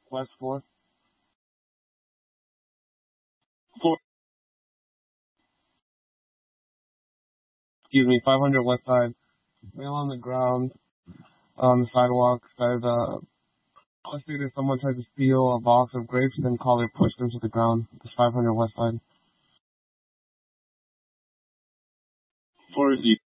West 4th. 4, excuse me, 500 West Side. Male on the ground, on the sidewalk, says, investigated someone tried to steal a box of grapes, then caller pushed him to the ground. It's 500 West Side. 4Z.